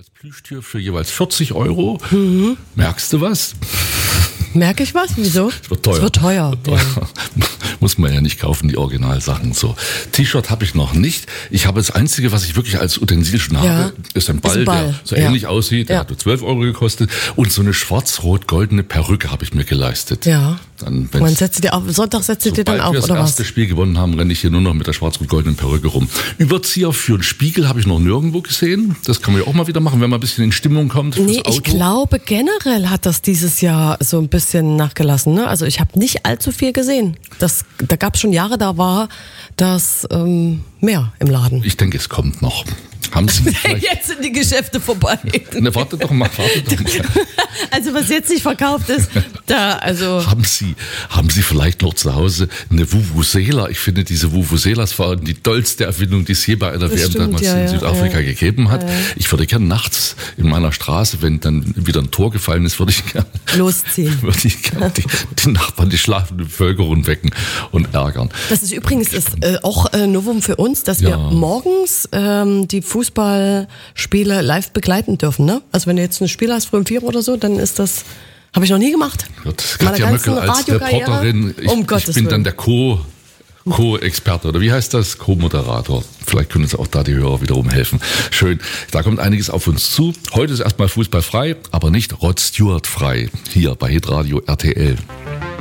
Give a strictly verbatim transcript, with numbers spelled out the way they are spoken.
Das Plüschtier für jeweils vierzig Euro. Mhm. Merkst du was? Merke ich was? Wieso? Es wird teuer. Es wird teuer. Wird teuer. Ja. Muss man ja nicht kaufen, die Originalsachen. So. T-Shirt habe ich noch nicht. Ich habe das Einzige, was ich wirklich als Utensil schon ja. habe, ist ein Ball, ist ein Ball. der so ja. ähnlich aussieht. Der ja. hat zwölf Euro gekostet. Und so eine schwarz-rot-goldene Perücke habe ich mir geleistet. Ja. Dann, Man setzt dir auf, Sonntag setzt du dir dann auf, oder was? Sobald wir das erste Spiel gewonnen haben, renne ich hier nur noch mit der schwarz-rot-goldenen Perücke rum. Überzieher für einen Spiegel habe ich noch nirgendwo gesehen. Das kann man ja auch mal wieder machen, wenn man ein bisschen in Stimmung kommt. Nee, ich glaube, generell hat das dieses Jahr so ein bisschen nachgelassen. Ne? Also ich habe nicht allzu viel gesehen. Das, da gab es schon Jahre, da war das ähm, mehr im Laden. Ich denke, es kommt noch. Haben Sie jetzt sind die Geschäfte vorbei. Ne, warte doch mal, warte doch mal. Also was jetzt nicht verkauft ist, da also. Haben Sie, haben Sie vielleicht noch zu Hause eine Vuvuzela? Ich finde, diese Vuvuzelas waren die tollste Erfindung, die es je bei einer W M damals ja, in Südafrika ja. gegeben hat. Ja. Ich würde gerne nachts in meiner Straße, wenn dann wieder ein Tor gefallen ist, würde ich gerne losziehen. Würde ich gerne die, die Nachbarn, die schlafende Bevölkerung wecken und ärgern. Das ist übrigens ist, äh, auch äh, Novum für uns, dass ja. wir morgens ähm, die Fußballspiele live begleiten dürfen, ne? Also wenn du jetzt ein Spiel hast früh um vier oder so, dann ist das, habe ich noch nie gemacht. Katja Möckel als Reporterin, ich, um ich bin dann der Co- Co-Experte oder wie heißt das? Co-Moderator. Vielleicht können uns auch da die Hörer wiederum helfen. Schön, da kommt einiges auf uns zu. Heute ist erstmal Fußball frei, aber nicht Rod Stewart frei. Hier bei Hitradio R T L.